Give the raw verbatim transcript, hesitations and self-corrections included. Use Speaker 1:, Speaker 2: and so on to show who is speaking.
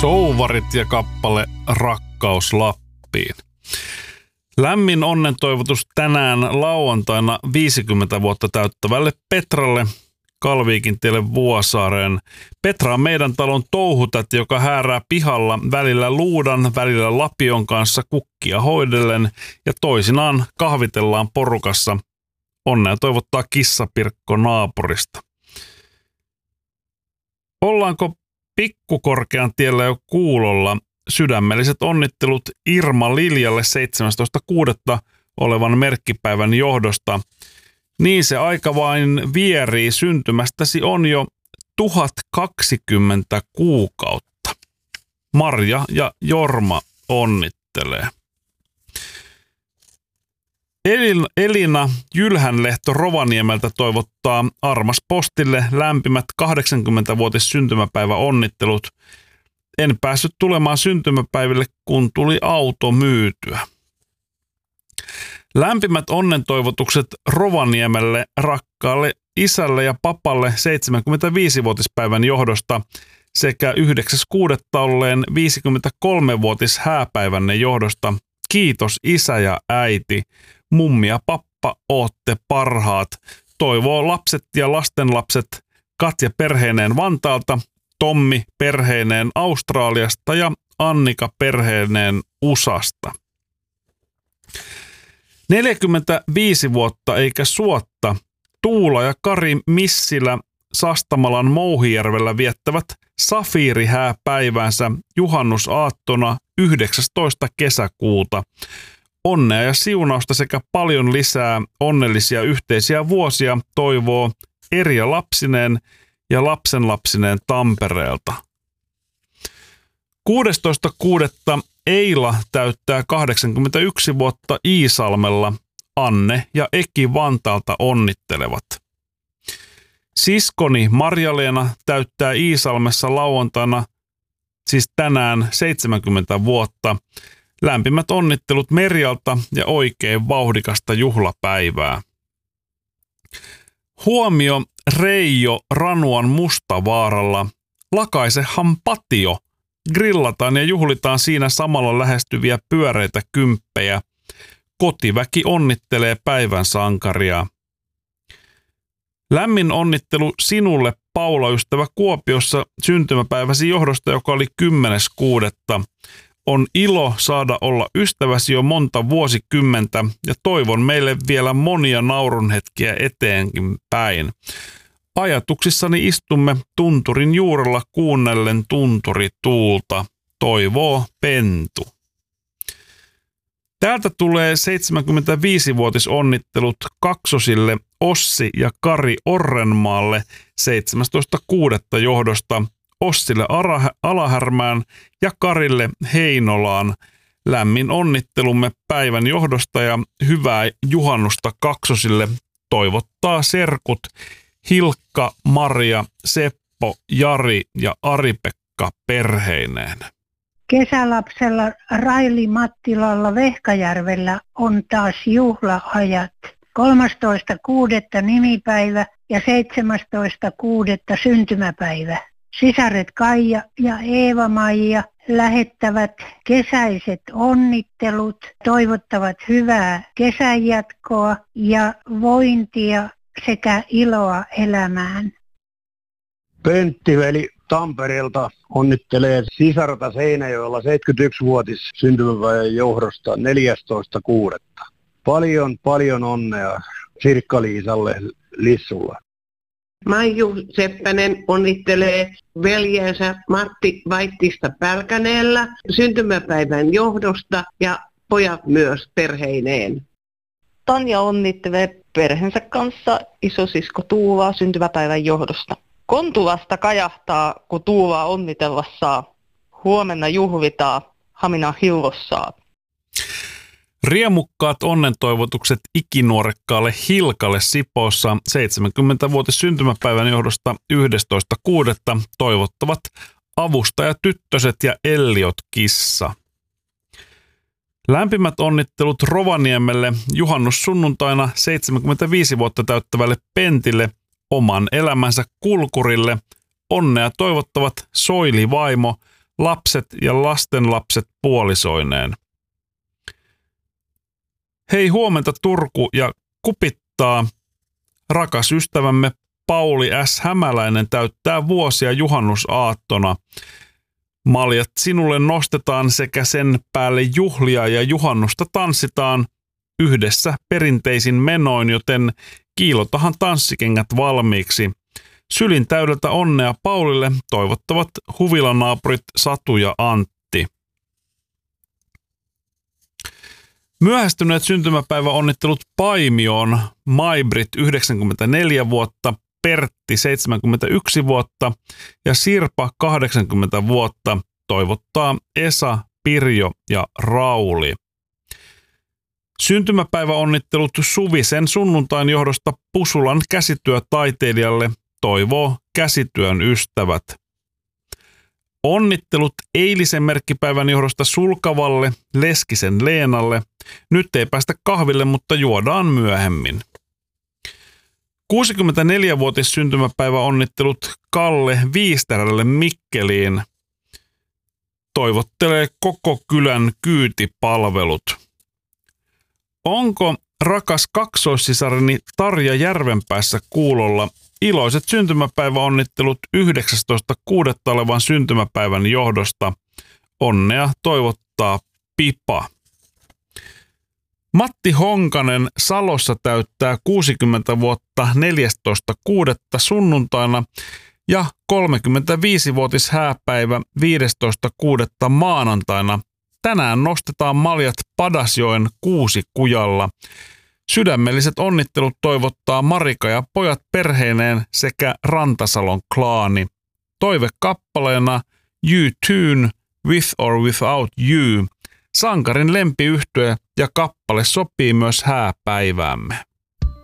Speaker 1: Souvarit ja kappale Rakkaus Lappiin. Lämmin onnentoivotus tänään lauantaina viisikymmentä vuotta täyttävälle Petralle Kalviikintielle Vuosaareen. Petra on meidän talon touhutäti, joka häärää pihalla välillä luudan, välillä lapion kanssa kukkia hoidellen ja toisinaan kahvitellaan porukassa. Onnea toivottaa kissapirkko naapurista. Ollaanko Pikkukorkean tiellä jo kuulolla? Sydämelliset onnittelut Irma Liljalle seitsemästoista kuudetta olevan merkkipäivän johdosta. Niin se aika vain vierii, syntymästäsi on jo tuhat kaksikymmentä kuukautta. Marja ja Jorma onnittelee. Elina Jylhänlehto Rovaniemeltä toivottaa Armas Postille lämpimät kahdeksankymmentävuotis syntymäpäivä onnittelut. En päässyt tulemaan syntymäpäiville, kun tuli auto myytyä. Lämpimät onnentoivotukset Rovaniemelle rakkaalle isälle ja papalle seitsemänkymmentäviisivuotispäivän johdosta sekä yhdeksäs kuudetta olleen viisikymmentäkolmevuotis hääpäivänne johdosta. Kiitos isä ja äiti. Mummi ja pappa, ootte parhaat. Toivoo lapset ja lastenlapset Katja perheineen Vantaalta, Tommi perheineen Australiasta ja Annika perheineen U S A:sta. neljäkymmentäviisi vuotta eikä suotta. Tuula ja Kari Missilä Sastamalan Mouhijärvellä viettävät safiirihääpäiväänsä juhannusaattona yhdeksästoista kesäkuuta. Onnea ja siunausta sekä paljon lisää onnellisia yhteisiä vuosia toivoo Erja lapsineen ja lapsenlapsineen Tampereelta. kuudestoista kuudetta Eila täyttää kahdeksankymmentäyksi vuotta Iisalmella. Anne ja Eki Vantaalta onnittelevat. Siskoni Marja-Leena täyttää Iisalmessa lauantaina, siis tänään seitsemänkymmentä vuotta. Lämpimät onnittelut Merjalta ja oikein vauhdikasta juhlapäivää. Huomio Reijo Ranuan Mustavaaralla. Lakaisehan patio. Grillataan ja juhlitaan siinä samalla lähestyviä pyöreitä kymppejä. Kotiväki onnittelee päivän sankaria. Lämmin onnittelu sinulle, Paula-ystävä Kuopiossa syntymäpäiväsi johdosta, joka oli kymmenes kuudetta. On ilo saada olla ystäväsi jo monta vuosikymmentä ja toivon meille vielä monia naurunhetkiä eteenkin päin. Ajatuksissani istumme tunturin juurella kuunnellen tunturituulta, toivoo Pentu. Täältä tulee seitsemänkymmentäviisivuotisonnittelut kaksosille Ossi ja Kari Orrenmaalle seitsemästoista kuudetta johdosta, Ossille Alahärmään ja Karille Heinolaan. Lämmin onnittelumme päivän johdosta ja hyvää juhannusta kaksosille toivottaa serkut Hilkka, Maria, Seppo, Jari ja Ari-Pekka perheineen.
Speaker 2: Kesälapsella Raili Mattilalla Vehkajärvellä on taas juhlaajat. kolmastoista kuudetta nimipäivä ja seitsemästoista kuudetta syntymäpäivä. Sisaret Kaija ja Eeva-Maija lähettävät kesäiset onnittelut, toivottavat hyvää kesänjatkoa ja vointia sekä iloa elämään.
Speaker 3: Penttiveli Tampereelta onnittelee sisarta Seinäjoella seitsemänkymmentäyksivuotis syntymäpäivän johdosta neljästoista kuudetta. Paljon, paljon onnea Sirkka-Liisalle Lissulla.
Speaker 4: Maiju Seppänen onnittelee veljensä Matti Vaittista Pälkäneellä syntymäpäivän johdosta ja pojat myös perheineen.
Speaker 5: Tanja onnittelee perheensä kanssa isosisko Tuuvaa syntymäpäivän johdosta. Kontulasta kajahtaa, kun Tuuvaa onnitella saa. Huomenna juhlitaan Hamina Hilvossaa.
Speaker 1: Riemukkaat onnentoivotukset ikinuorekkaalle Hilkalle Sipoossa seitsemänkymmentävuotis syntymäpäivän johdosta yhdestoista kuudetta toivottavat avustajatyttöset ja Elliot kissa. Lämpimät onnittelut Rovaniemelle juhannussunnuntaina seitsemänkymmentäviisi vuotta täyttävälle Pentille, oman elämänsä kulkurille. Onnea toivottavat Soili vaimo, lapset ja lastenlapset puolisoineen. Hei huomenta Turku ja kupittaa. Rakas ystävämme Pauli S. Hämäläinen täyttää vuosia juhannusaattona. Maljat sinulle nostetaan sekä sen päälle juhlia ja juhannusta tanssitaan yhdessä perinteisin menoin, joten kiilotahan tanssikengät valmiiksi. Sylin täydeltä onnea Paulille toivottavat huvilanaapurit Satu ja Antti. Myöhästyneet syntymäpäiväonnittelut Paimioon, Maibrit yhdeksänkymmentäneljä vuotta, Pertti seitsemänkymmentäyksi vuotta ja Sirpa kahdeksankymmentä vuotta toivottaa Esa, Pirjo ja Rauli. Syntymäpäiväonnittelut Suvisen sunnuntain johdosta Pusulan käsityötaiteilijalle toivoo käsityön ystävät. Onnittelut eilisen merkkipäivän johdosta Sulkavalle, Leskisen Leenalle. Nyt ei päästä kahville, mutta juodaan myöhemmin. kuusikymmentäneljävuotis syntymäpäiväonnittelut Kalle Viisterälle Mikkeliin. Toivottelee koko kylän kyytipalvelut. Onko rakas kaksoissisareni Tarja Järvenpäässä kuulolla? Iloiset syntymäpäiväonnittelut yhdeksästoista kuudetta olevan syntymäpäivän johdosta. Onnea toivottaa Pipa. Matti Honkanen Salossa täyttää kuusikymmentä vuotta neljästoista kuudetta sunnuntaina ja kolmekymmentäviisivuotis hääpäivä viidestoista kuudetta maanantaina. Tänään nostetaan maljat Padasjoen Kuusikujalla. Sydämelliset onnittelut toivottaa Marika ja pojat perheineen sekä Rantasalon klaani. Toive kappaleena U-Tune With or Without You. Sankarin lempiyhtye ja kappale sopii myös hääpäiväämme.